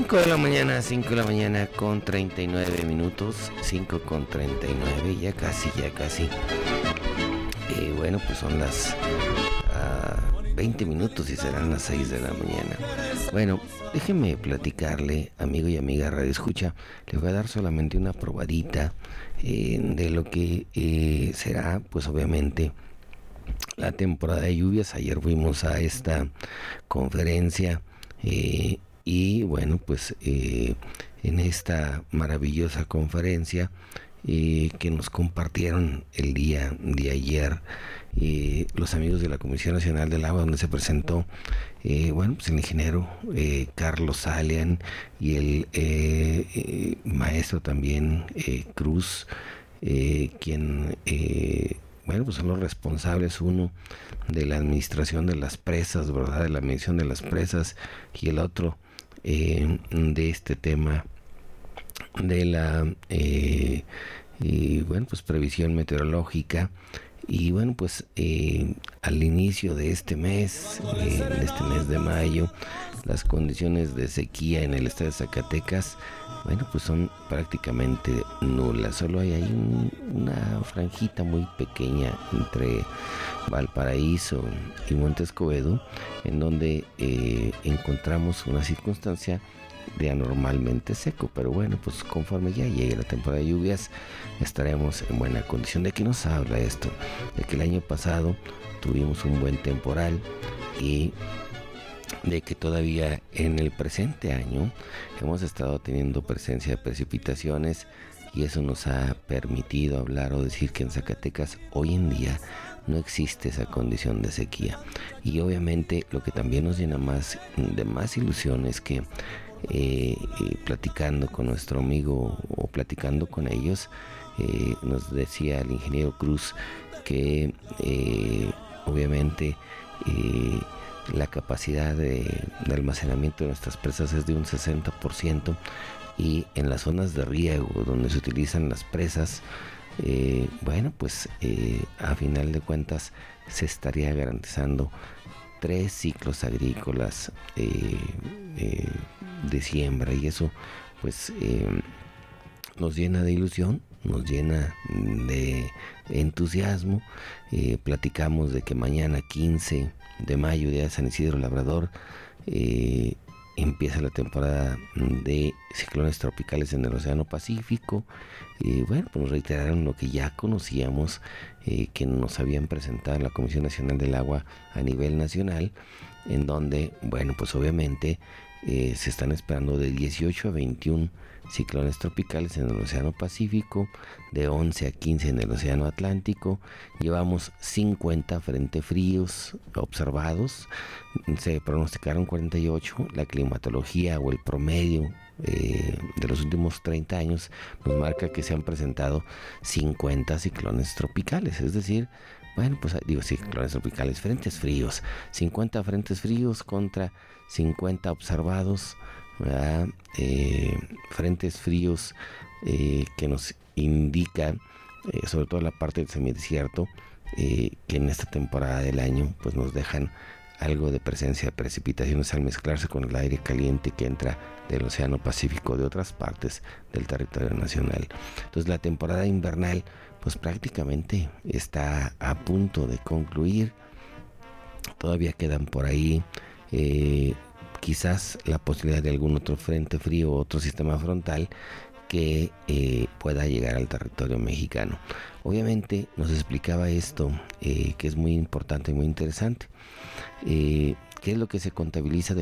5 de la mañana con 39 minutos, 5 con 39, ya casi. Bueno, pues son las 20 minutos y serán las 6 de la mañana. Bueno, déjeme platicarle, amigo y amiga Radio Escucha, le voy a dar solamente una probadita de lo que será, pues obviamente, la temporada de lluvias. Ayer fuimos a esta conferencia y bueno, pues en esta maravillosa conferencia que nos compartieron el día de ayer los amigos de la Comisión Nacional del Agua, donde se presentó bueno, pues el ingeniero Carlos Salian y el maestro también Cruz, quien bueno, pues son los responsables, uno de la administración de las presas, ¿verdad?, de la medición de las presas, y el otro de este tema de la bueno, pues previsión meteorológica. Y bueno, pues al inicio de este mes de mayo, las condiciones de sequía en el estado de Zacatecas, bueno, pues son prácticamente nulas. Solo hay ahí una franjita muy pequeña entre Valparaíso y Monte Escobedo, en donde encontramos una circunstancia de anormalmente seco, pero bueno, pues conforme ya llegue la temporada de lluvias estaremos en buena condición. ¿De qué nos habla esto? De que el año pasado tuvimos un buen temporal y de que todavía en el presente año hemos estado teniendo presencia de precipitaciones, y eso nos ha permitido hablar o decir que en Zacatecas hoy en día no existe esa condición de sequía. Y obviamente lo que también nos llena de más ilusión es que platicando con nuestro amigo o platicando con ellos, nos decía el ingeniero Cruz que obviamente la capacidad de almacenamiento de nuestras presas es de un 60%, y en las zonas de riego donde se utilizan las presas, bueno, pues a final de cuentas se estaría garantizando 3 ciclos agrícolas de siembra, y eso pues nos llena de ilusión, nos llena de entusiasmo. Platicamos de que mañana 15 de mayo, día de San Isidro Labrador, empieza la temporada de ciclones tropicales en el Océano Pacífico. Bueno, pues nos reiteraron lo que ya conocíamos, que nos habían presentado en la Comisión Nacional del Agua a nivel nacional, en donde, bueno, pues obviamente se están esperando de 18 a 21 ciclones tropicales en el Océano Pacífico, de 11 a 15 en el Océano Atlántico. Llevamos 50 frentes fríos observados, se pronosticaron 48. La climatología o el promedio de los últimos 30 años nos marca que se han presentado 50 ciclones tropicales, es decir, bueno, pues digo ciclones tropicales, frentes fríos, 50 frentes fríos contra 50 observados, ¿verdad? Frentes fríos que nos indican, sobre todo la parte del semidesierto, que en esta temporada del año pues nos dejan algo de presencia de precipitaciones al mezclarse con el aire caliente que entra del Océano Pacífico de otras partes del territorio nacional. Entonces la temporada invernal pues prácticamente está a punto de concluir. Todavía quedan por ahí quizás la posibilidad de algún otro frente frío o otro sistema frontal que pueda llegar al territorio mexicano. Obviamente nos explicaba esto, que es muy importante y muy interesante. ¿Qué es lo que se contabiliza